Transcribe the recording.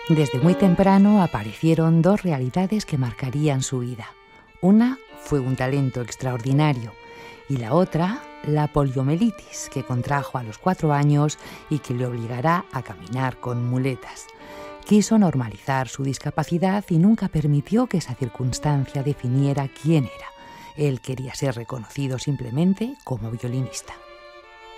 Desde muy temprano aparecieron dos realidades que marcarían su vida. Una fue un talento extraordinario y la otra, la poliomielitis, que contrajo a los 4 años y que le obligará a caminar con muletas. Quiso normalizar su discapacidad y nunca permitió que esa circunstancia definiera quién era. Él quería ser reconocido simplemente como violinista.